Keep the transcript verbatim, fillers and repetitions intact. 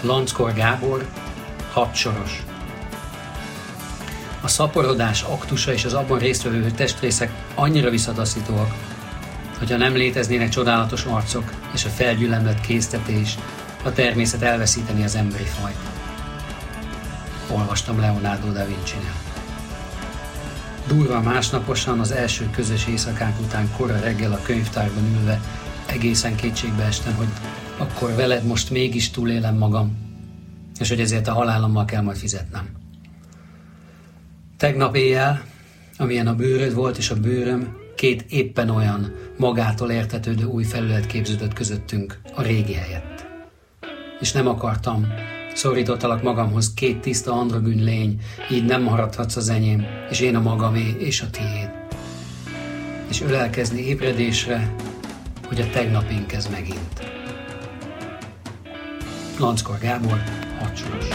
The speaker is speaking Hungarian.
Lanckor Gábor, hatsoros. A szaporodás aktusa és az abban résztvevő testrészek annyira visszataszítóak, hogyha nem léteznének csodálatos arcok és a felgyülemlett késztetés, a természet elveszíteni az emberi fajt. Olvastam Leonardo da Vinci-nél. Durva másnaposan az első közös éjszakánk után kora reggel a könyvtárban ülve egészen kétségbe estem, hogy akkor veled most mégis túlélem magam, és hogy ezért a halálommal kell majd fizetnem. Tegnap éjjel, amilyen a bőröd volt és a bőröm, két éppen olyan, magától értetődő új felület képződött közöttünk a régi helyett. És nem akartam, szorítottalak magamhoz két tiszta androgyn lény, így nem maradhatsz az enyém, és én a magamé és a tiéd. És ölelkezni ébredésre, hogy a tegnapink ez megint. Lanckor Gábor, hatsoros.